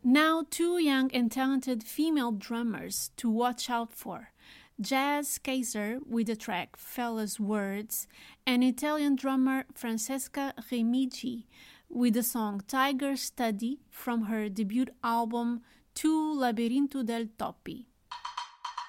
Now, two young and talented female drummers to watch out for. Jazz Kaiser with the track Fella's Words, and Italian drummer Francesca Remigi with the song Tiger Study from her debut album Tu Labirinto del Topi.